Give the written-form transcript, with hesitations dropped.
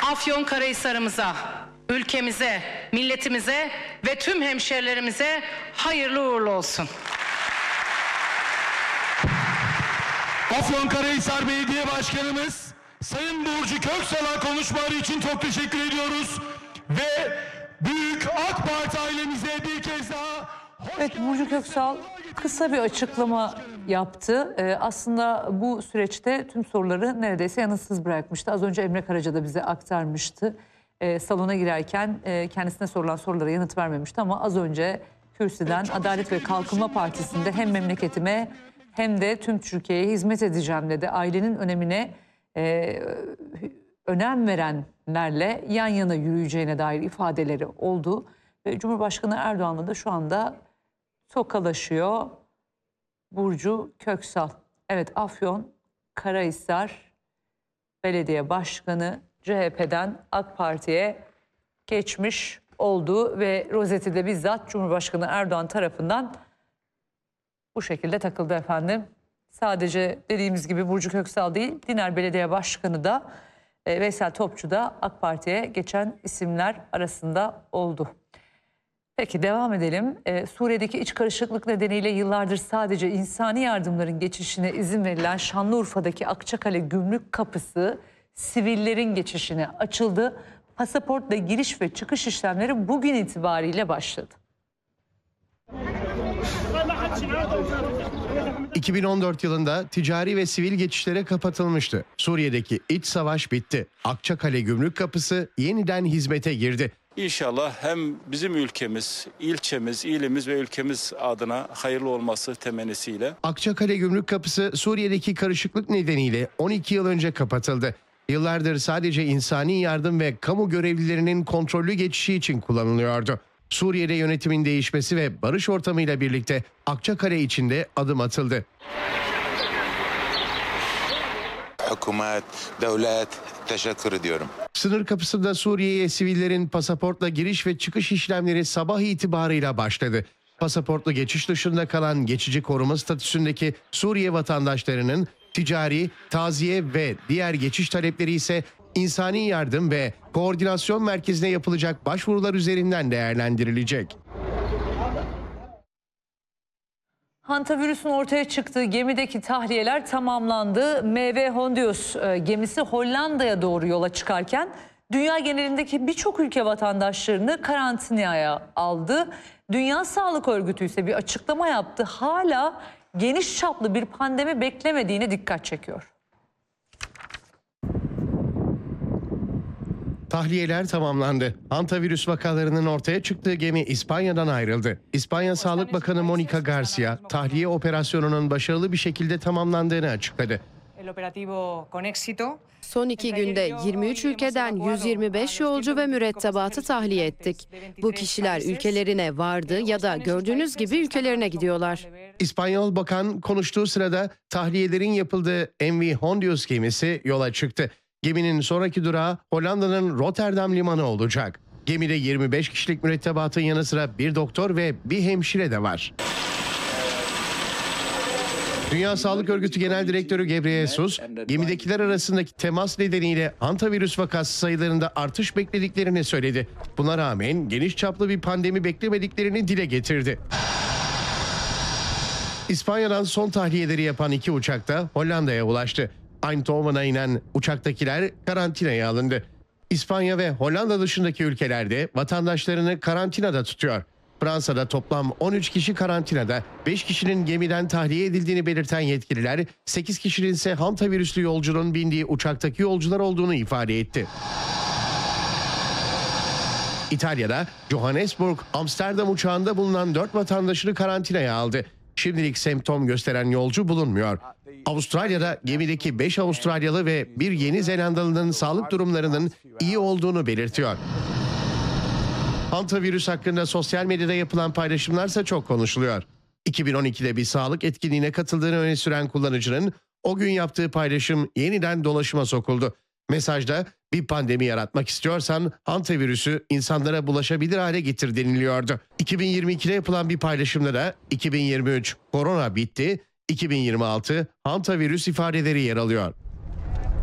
Afyonkarahisar'ımıza, ülkemize, milletimize ve tüm hemşehrilerimize hayırlı uğurlu olsun. Afyonkarahisar Belediye Başkanımız Sayın Burcu Köksal'a konuşmaları için çok teşekkür ediyoruz. Ve büyük AK Parti ailemize bir kez daha Evet, Burcu Köksal kısa bir açıklama yaptı. Aslında bu süreçte tüm soruları neredeyse yanıtsız bırakmıştı. Az önce Emre Karaca da bize aktarmıştı. Salona girerken kendisine sorulan sorulara yanıt vermemişti ama az önce kürsüden Adalet ve Kalkınma Partisi'nde hem memleketime hem de tüm Türkiye'ye hizmet edeceğim dedi. Ailenin önemine önem verenlerle yan yana yürüyeceğine dair ifadeleri oldu. Ve Cumhurbaşkanı Erdoğan'la da şu anda tokalaşıyor Burcu Köksal. Evet, Afyonkarahisar Belediye Başkanı CHP'den AK Parti'ye geçmiş oldu ve rozeti de bizzat Cumhurbaşkanı Erdoğan tarafından bu şekilde takıldı efendim. Sadece dediğimiz gibi Burcu Köksal değil, Dinar Belediye Başkanı da Veysel Topçu da AK Parti'ye geçen isimler arasında oldu. Peki devam edelim. Suriye'deki iç karışıklık nedeniyle yıllardır sadece insani yardımların geçişine izin verilen Şanlıurfa'daki Akçakale Gümrük Kapısı sivillerin geçişine açıldı. Pasaportla giriş ve çıkış işlemleri bugün itibariyle başladı. 2014 yılında ticari ve sivil geçişlere kapatılmıştı. Suriye'deki iç savaş bitti. Akçakale Gümrük Kapısı yeniden hizmete girdi. İnşallah hem bizim ülkemiz, ilçemiz, ilimiz ve ülkemiz adına hayırlı olması temennisiyle. Akçakale Gümrük Kapısı Suriye'deki karışıklık nedeniyle 12 yıl önce kapatıldı. Yıllardır sadece insani yardım ve kamu görevlilerinin kontrollü geçişi için kullanılıyordu. Suriye'de yönetimin değişmesi ve barış ortamıyla birlikte Akçakale içinde adım atıldı. Hükümet, devlet teşekkür ediyorum. Sınır kapısında Suriye'ye sivillerin pasaportla giriş ve çıkış işlemleri sabah itibarıyla başladı. Pasaportlu geçiş dışında kalan geçici koruma statüsündeki Suriye vatandaşlarının ticari, taziye ve diğer geçiş talepleri ise insani yardım ve koordinasyon merkezine yapılacak başvurular üzerinden değerlendirilecek. Hantavirüsün ortaya çıktığı gemideki tahliyeler tamamlandı. MV Hondius gemisi Hollanda'ya doğru yola çıkarken dünya genelindeki birçok ülke vatandaşlarını karantinaya aldı. Dünya Sağlık Örgütü ise bir açıklama yaptı. Hala geniş çaplı bir pandemi beklemediğine dikkat çekiyor. Tahliyeler tamamlandı. Hantavirüs vakalarının ortaya çıktığı gemi İspanya'dan ayrıldı. İspanya Sağlık Bakanı Mónica García, tahliye operasyonunun başarılı bir şekilde tamamlandığını açıkladı. Son 2 günde 23 ülkeden 125 yolcu ve mürettebatı tahliye ettik. Bu kişiler ülkelerine vardı ya da gördüğünüz gibi ülkelerine gidiyorlar. İspanyol bakan konuştuğu sırada tahliyelerin yapıldığı MV Hondius gemisi yola çıktı. Geminin sonraki durağı Hollanda'nın Rotterdam limanı olacak. Gemide 25 kişilik mürettebatın yanı sıra bir doktor ve bir hemşire de var. Dünya Sağlık Örgütü Genel Direktörü Gebreyesus, gemidekiler arasındaki temas nedeniyle hantavirüs vakası sayılarında artış beklediklerini söyledi. Buna rağmen geniş çaplı bir pandemi beklemediklerini dile getirdi. İspanya'dan son tahliyeleri yapan 2 uçak da Hollanda'ya ulaştı. Eindhoven'a inen uçaktakiler karantinaya alındı. İspanya ve Hollanda dışındaki ülkelerde vatandaşlarını karantinada tutuyor. Fransa'da toplam 13 kişi karantinada, 5 kişinin gemiden tahliye edildiğini belirten yetkililer, 8 kişinin ise hantavirüslü yolcunun bindiği uçaktaki yolcular olduğunu ifade etti. İtalya'da Johannesburg, Amsterdam uçağında bulunan 4 vatandaşını karantinaya aldı. Şimdilik semptom gösteren yolcu bulunmuyor. Avustralya'da gemideki 5 Avustralyalı ve bir Yeni Zelandalı'nın sağlık durumlarının iyi olduğunu belirtiyor. Hantavirüs hakkında sosyal medyada yapılan paylaşımlarsa çok konuşuluyor. 2012'de bir sağlık etkinliğine katıldığını öne süren kullanıcının o gün yaptığı paylaşım yeniden dolaşıma sokuldu. Mesajda bir pandemi yaratmak istiyorsan hantavirüsü insanlara bulaşabilir hale getir deniliyordu. 2022'de yapılan bir paylaşımda da 2023 korona bitti, 2026 hantavirüs ifadeleri yer alıyor.